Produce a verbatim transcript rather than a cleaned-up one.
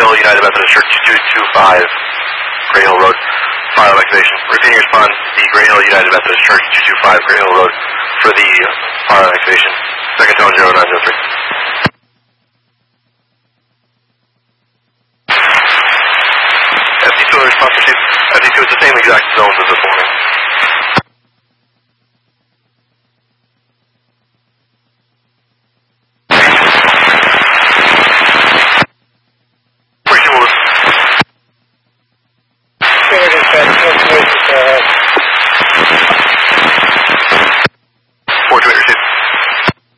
Hill United Methodist Church, two two five Gray Hill Road. Fire activation. Repeating response to the Gray Hill United Methodist Church, two two five Gray Hill Road for the fire activation. Second tone zero nine zero three. F D two response received. F D two is the same exact zones as this morning.